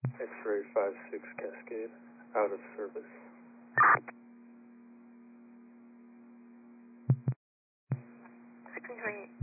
X-ray 56 Cascade, out of service. Six and 28.